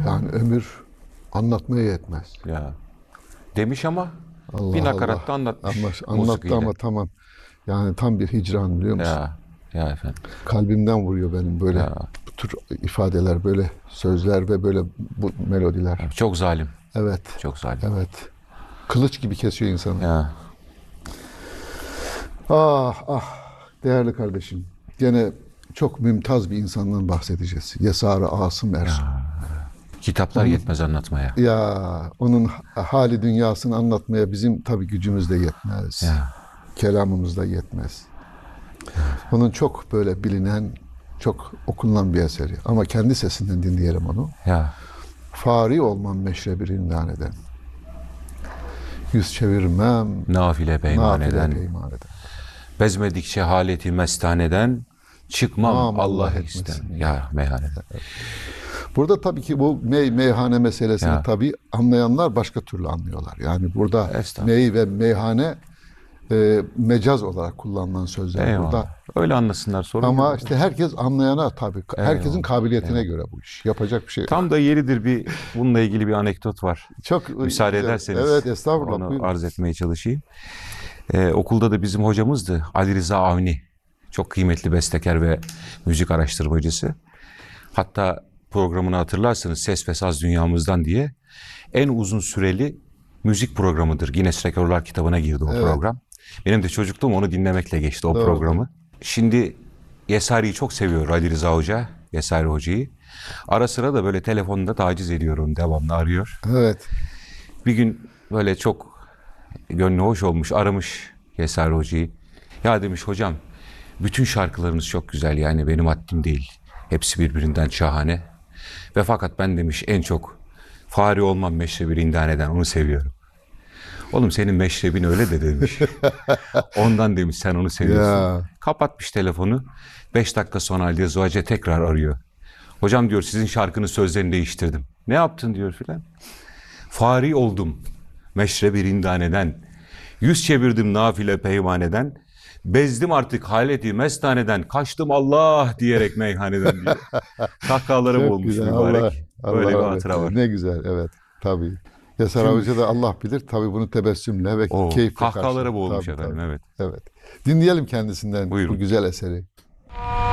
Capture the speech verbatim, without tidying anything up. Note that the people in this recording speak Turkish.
Yani ömür anlatmaya yetmez. Ya. Demiş ama Allah bir Allah. nakaratta anlatmış. Ama anlattı musikıyla. ama tamam. Yani tam bir hicran, biliyor musun? Ya. Ya efendim. Kalbimden vuruyor benim böyle Ya. bu tür ifadeler, böyle sözler ve böyle bu melodiler. Ya, çok zalim. Evet. Çok zalim. Evet. Kılıç gibi kesiyor insanı. Ya. Ah ah, değerli kardeşim. Gene çok mümtaz bir insandan bahsedeceğiz. Yesar-ı Asım Ersoy. Kitaplar Onun, yetmez anlatmaya. ya onun hali dünyasını anlatmaya bizim tabii gücümüz de yetmez. Ya. Kelamımız da yetmez. Onun çok böyle bilinen, çok okunan bir eseri. Ama kendi sesinden dinleyelim onu. Ya. Fari olmam meşrebi rindaneden. Yüz çevirmem Nafile peymaneden. nafile peymaneden. Bezmedikçe haleti mestaneden. Çıkmam Aman Allah Allah isten. etmesin. Ya meyhaneden. Burada tabii ki bu mey meyhane meselesini Ya. tabii anlayanlar başka türlü anlıyorlar. Yani burada Estağfurullah. mey ve meyhane e, mecaz olarak kullanılan sözler Eyvallah. burada. Öyle anlasınlar sorun Ama yok. işte herkes anlayana tabii. Herkesin Eyvallah. kabiliyetine Eyvallah. göre bu iş. Yapacak bir şey yok. Tam da yeridir, bir bununla ilgili bir anekdot var. Çok Müsaade güzel. ederseniz Evet, estağfurullah. onu Buyurun. arz etmeye çalışayım. Ee, okulda da bizim hocamızdı Ali Rıza Avni. Çok kıymetli bestekar ve müzik araştırmacısı. Hatta programını hatırlarsınız, Ses ve Saz Dünyamızdan diye en uzun süreli müzik programıdır. Guinness Rekorlar kitabına girdi o Evet. program. Benim de çocukluğum onu dinlemekle geçti, o Doğru. programı. Şimdi Yesari'yi çok seviyor Ali Rıza Hoca, Yesari Hoca'yı. Ara sıra da böyle telefonda taciz ediyor onu, devamlı arıyor. Evet. Bir gün böyle çok gönlü hoş olmuş, aramış Yesari Hoca'yı. Ya demiş, hocam bütün şarkılarınız çok güzel, yani benim haddim değil. Hepsi birbirinden şahane. Ve fakat ben demiş en çok fari olmam meşrebi rindaneden, onu seviyorum. Oğlum senin meşrebin öyle de demiş. Ondan demiş sen onu seviyorsun. Ya. Kapatmış telefonu. Beş dakika sonra Ali Rıza Hoca tekrar arıyor. Hocam diyor, sizin şarkının sözlerini değiştirdim. Ne yaptın diyor filan. Fari oldum meşrebi rindaneden. Yüz çevirdim nafile peymaneden. Bezdim artık haleti mestaneden. Kaçtım Allah diyerek meyhaneden diyor. Kahkahalara Çok boğulmuş güzel. mübarek. Allah, Allah Böyle bir rahmet hatıra eylesin. var. Ne güzel, evet. Tabii. Yasar Hoca da Allah bilir. Tabii bunu tebessümle ve O keyifle kahkahalara karşıladı. boğulmuş Tabii, efendim, tabii. evet. Evet. Dinleyelim kendisinden Buyurun. bu güzel eseri.